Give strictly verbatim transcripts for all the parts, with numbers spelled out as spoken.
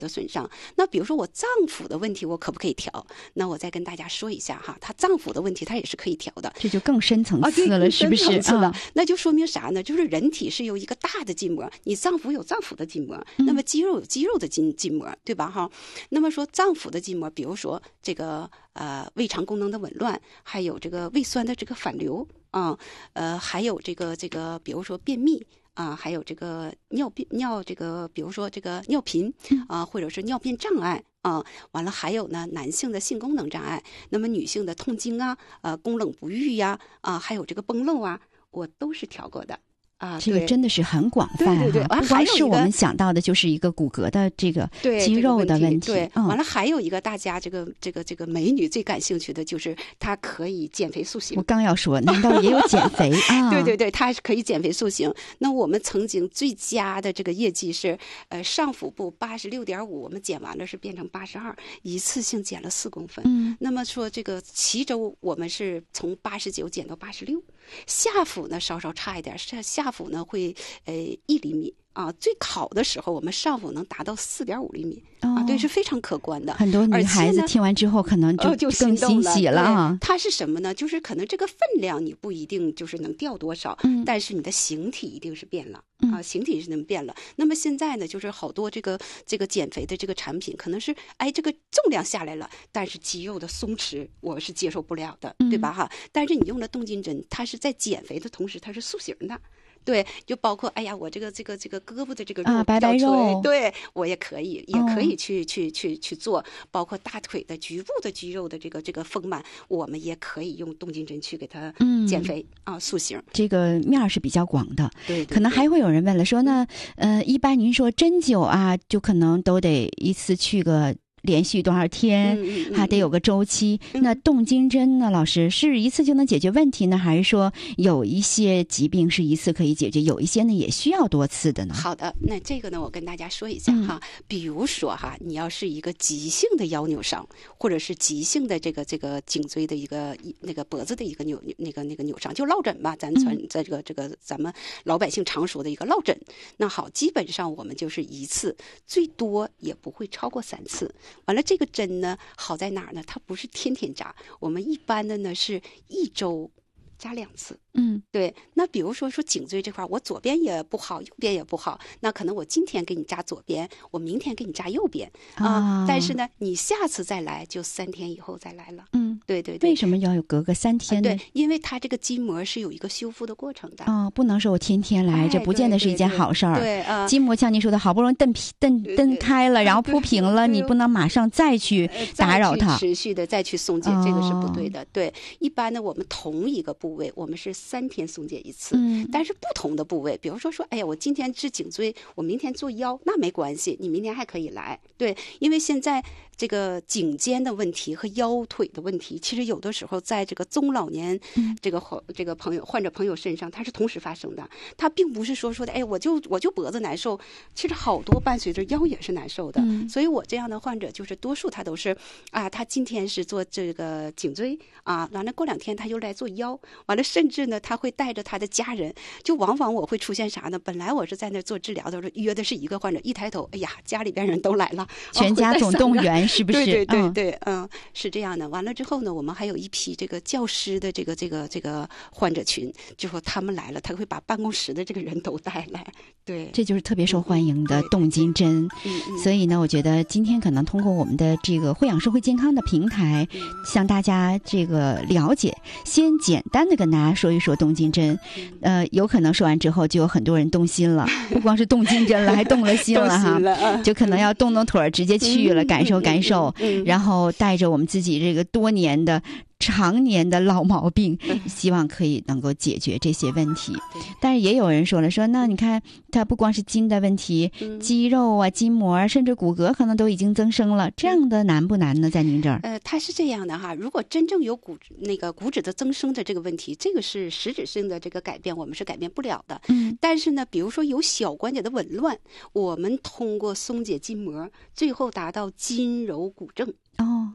的损伤。那比如说我脏腑的问题，我可不可以调？那我再跟大家说一下哈，它脏腑的问题它也是可以调的， 这就更深层次了，啊、是不是？ 啊、那就说明啥呢？就是人体是由一个大的筋膜，你脏腑有脏腑的筋膜， 嗯、 那么肌肉有肌肉的筋筋膜，对吧？哈，那么说脏腑的筋膜，比如说这个呃胃肠功能的紊乱，还有这个胃酸的这个反流啊、呃，还有这个这个，比如说便秘。啊，还有这个尿便尿这个，比如说这个尿频啊，或者是尿便障碍啊，完了还有呢，男性的性功能障碍，那么女性的痛经啊，呃，宫冷不育呀，啊，还有这个崩漏啊，我都是调过的。啊， 这个真的是很广泛、啊， 对对对， 不光是我们想到的，就是一个骨骼的这个肌肉的问题。 对， 嗯、 完了还有一个大家这个这个这个美女最感兴趣的就是它可以减肥塑形。 我刚要说，难道也有减肥啊？ 对对对，它是可以减肥塑形。那我们曾经最佳的这个业绩是，呃，上腹部八十六点五，我们减完了是变成八十二，一次性减了四公分。 嗯， 那么说这个脐周我们是从八十九减到八十六，下腹呢稍稍差一点，下下腹呢会。呃，一厘米啊，最好的时候我们上腹能达到四点五厘米、哦、啊，对，是非常可观的。 很多女孩子听完之后可能就更欣喜了啊。 呃、它是什么呢？就是可能这个分量你不一定就是能掉多少， 嗯、 但是你的形体一定是变了、 嗯、 啊，形体是能变了。那么现在呢，就是好多这个这个减肥的这个产品，可能是哎这个重量下来了，但是肌肉的松弛我是接受不了的， 嗯、 对吧哈？但是你用了动筋针，它是在减肥的同时，它是塑形的。对，就包括哎呀，我这个这个这个胳膊的这个肉啊，白白肉， 对我也可以，也可以去、哦、去去去做，包括大腿的局部的肌肉的这个这个丰满，我们也可以用动筋针去给它减肥、嗯、啊塑形。 这个面是比较广的， 对, 对, 对， 可能还会有人问了，说那呃，一般您说针灸啊，就可能都得一次去个。连续多少天、嗯嗯、还得有个周期、嗯、那动筋针呢，老师是一次就能解决问题呢，还是说有一些疾病是一次可以解决，有一些呢也需要多次的呢？ 好的，那这个呢我跟大家说一下哈、嗯、比如说哈，你要是一个急性的腰扭伤，或者是急性的这个这个颈椎的一个那个脖子的一个扭那个那个扭伤，就落枕吧，咱传在这个这个咱们老百姓常说的一个落枕。那好，基本上我们就是一次，最多也不会超过三次。完了，这个针呢，好在哪儿呢？它不是天天扎，我们一般的呢是一周扎两次。 嗯， 对。那比如说说颈椎这块，我左边也不好，右边也不好，那可能我今天给你扎左边，我明天给你扎右边啊、哦。但是呢，你下次再来就三天以后再来了。 嗯， 对对对。 为什么要有隔个三天呢？ 啊、对，因为它这个筋膜是有一个修复的过程的啊、哦，不能说我天天来，哎、这不见得是一件好事儿。 对啊、呃， 筋膜像您说的，好不容易蹬皮蹬蹬开了，然后铺平了，你不能马上再去打扰它， 持续的再去松解，哦、这个是不对的。对，一般呢，我们同一个部位，我们是三天松解一次， 嗯， 但是不同的部位，比如说说，哎呀，我今天治颈椎，我明天做腰，那没关系，你明天还可以来。对，因为现在这个颈肩的问题和腰腿的问题，其实有的时候在这个中老年这个、嗯、这个朋友患者朋友身上，它是同时发生的。它并不是说说的，哎，我就我就脖子难受，其实好多伴随着腰也是难受的。 嗯、 所以我这样的患者就是多数他都是啊，他今天是做这个颈椎啊，完了过两天他又来做腰，完了甚至呢他会带着他的家人，就往往我会出现啥呢？本来我是在那做治疗的时候约的是一个患者，一抬头，哎呀，家里边人都来了， 全家总动员，是不是？ 对对对对，嗯，嗯是这样的。完了之后呢，我们还有一批这个教师的这个这个这个患者群，之后他们来了，他会把办公室的这个人都带来，对， 这就是特别受欢迎的动筋针。 嗯嗯、 所以呢，我觉得今天可能通过我们的这个慧养社会健康的平台， 嗯、 向大家这个了解，先简单的跟大家说一说动筋针。 嗯、 呃，有可能说完之后就有很多人动心了，不光是动筋针了，还动了心了哈， 了啊、 就可能要动动腿儿直接去了，嗯、感受感受， 嗯、 然后带着我们自己这个多年的。常年的老毛病，希望可以能够解决这些问题。但是也有人说了，说那你看，它不光是筋的问题， 嗯、 肌肉啊、筋膜啊，甚至骨骼可能都已经增生了，这样的难不难呢？在您这儿？ 呃，它是这样的哈，如果真正有骨那个骨质的增生的这个问题，这个是实质性的这个改变，我们是改变不了的。 嗯， 但是呢，比如说有小关节的紊乱，我们通过松解筋膜，最后达到筋柔骨正。 哦，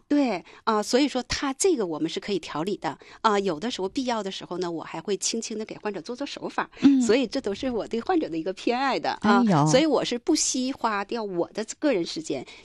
对啊、呃，所以说它这个我们是可以调理的啊、呃。有的时候必要的时候呢，我还会轻轻的给患者做做手法， 嗯， 所以这都是我对患者的一个偏爱的啊。 哎、 所以我是不惜花掉我的个人时间